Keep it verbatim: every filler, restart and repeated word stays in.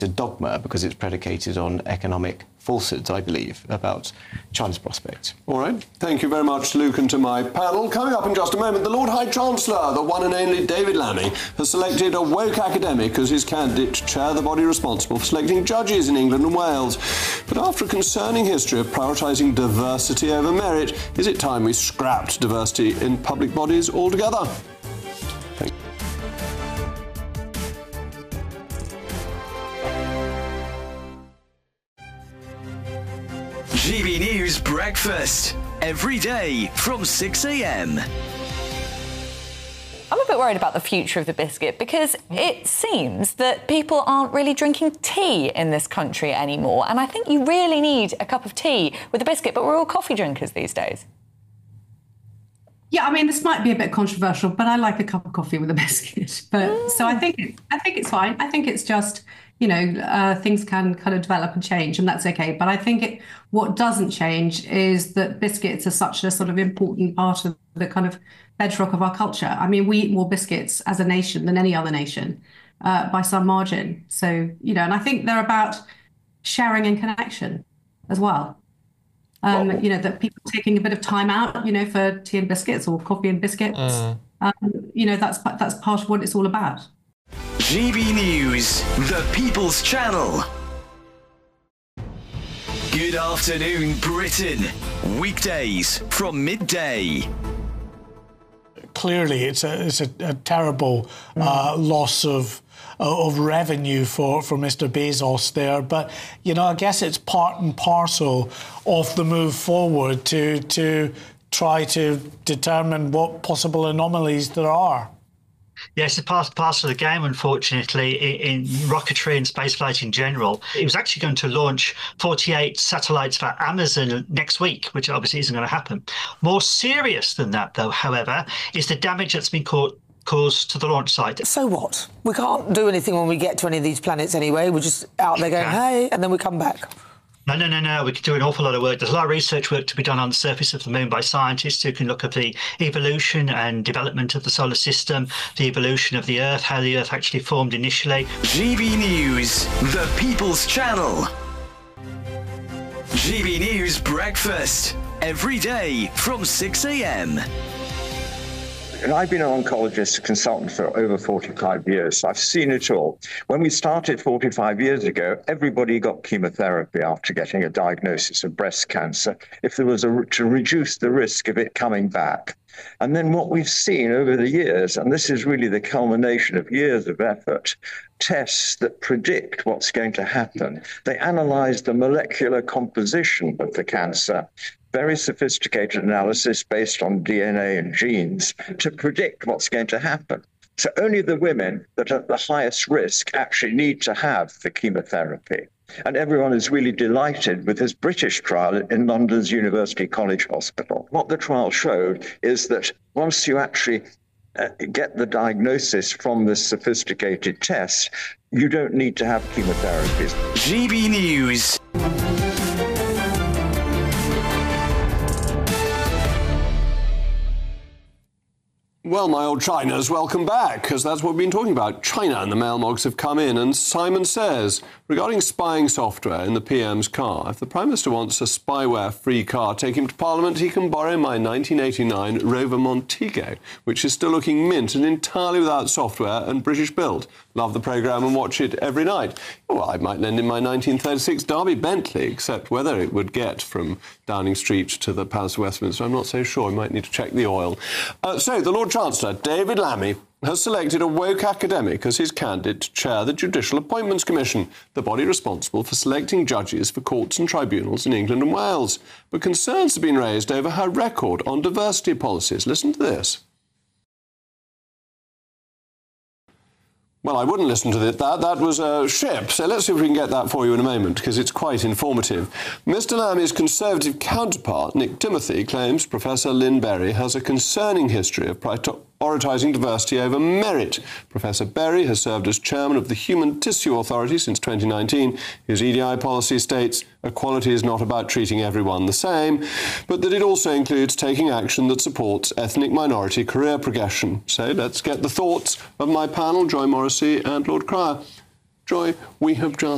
a dogma because it's predicated on economic falsehoods, I believe, about China's prospects. All right. Thank you very much, Luke, and to my panel. Coming up in just a moment, the Lord High Chancellor, the one and only David Lammy, has selected a woke academic as his candidate to chair the body responsible for selecting judges in England and Wales. But after a concerning history of prioritising diversity over merit, is it time we scrapped diversity in public bodies altogether? Thank you. G B News Breakfast, every day from six a m. I'm a bit worried about the future of the biscuit because it seems that people aren't really drinking tea in this country anymore. And I think you really need a cup of tea with a biscuit, but we're all coffee drinkers these days. Yeah, I mean, this might be a bit controversial, but I like a cup of coffee with a biscuit. But mm. so I think it, I think it's fine. I think it's just, you know, uh, things can kind of develop and change, and that's okay. But I think it, what doesn't change is that biscuits are such a sort of important part of the kind of bedrock of our culture. I mean, we eat more biscuits as a nation than any other nation uh, by some margin. So, you know, and I think they're about sharing and connection as well. Um, well, you know, that people taking a bit of time out, you know, for tea and biscuits or coffee and biscuits. Mm. Um, you know, that's that's part of what it's all about. G B News, the People's Channel. Good afternoon, Britain. Weekdays from midday. Clearly, it's a it's a, a terrible uh, loss of of revenue for, for Mister Bezos there. But, you know, I guess it's part and parcel of the move forward to to try to determine what possible anomalies there are. Yes, it's part parcel of the game, unfortunately, in, in rocketry and spaceflight in general. It was actually going to launch forty-eight satellites for Amazon next week, which obviously isn't going to happen. More serious than that, though, however, is the damage that's been caused caused to the launch site. So what? We can't do anything when we get to any of these planets anyway. We're just out there going, hey, and then we come back. No, no, no, no. We could do an awful lot of work. There's a lot of research work to be done on the surface of the moon by scientists who can look at the evolution and development of the solar system, the evolution of the Earth, how the Earth actually formed initially. G B News, the People's Channel. G B News Breakfast, every day from six a m. And I've been an oncologist consultant for over forty-five years, so I've seen it all. When we started forty-five years ago, everybody got chemotherapy after getting a diagnosis of breast cancer if there was a, to reduce the risk of it coming back. And then what we've seen over the years, and this is really the culmination of years of effort, tests that predict what's going to happen. They analyze the molecular composition of the cancer, very sophisticated analysis based on D N A and genes to predict what's going to happen. So only the women that are at the highest risk actually need to have the chemotherapy. And everyone is really delighted with this British trial in London's University College Hospital. What the trial showed is that once you actually uh, get the diagnosis from this sophisticated test, you don't need to have chemotherapies. G B News. Well, my old Chinas, welcome back, because that's what we've been talking about. China, and the mail mogs have come in, and Simon says, regarding spying software in the P M's car, if the Prime Minister wants a spyware-free car, take him to Parliament, he can borrow my nineteen eighty-nine Rover Montego, which is still looking mint and entirely without software and British build. Love the programme and watch it every night. Well, I might lend him my nineteen thirty-six Derby Bentley, except whether it would get from Downing Street to the Palace of Westminster, I'm not so sure. I might need to check the oil. Uh, so, the Lord Chancellor, David Lammy, has selected a woke academic as his candidate to chair the Judicial Appointments Commission, the body responsible for selecting judges for courts and tribunals in England and Wales. But concerns have been raised over her record on diversity policies. Listen to this. Well, I wouldn't listen to that. That, that was a ship. So let's see if we can get that for you in a moment, because it's quite informative. Mister Lammy's Conservative counterpart, Nick Timothy, claims Professor Lynn Berry has a concerning history of prioritising diversity over merit. Professor Berry has served as chairman of the Human Tissue Authority since twenty nineteen. His E D I policy states equality is not about treating everyone the same, but that it also includes taking action that supports ethnic minority career progression. So let's get the thoughts of my panel, Joy Morrissey and Lord Cryer. Joy, we have just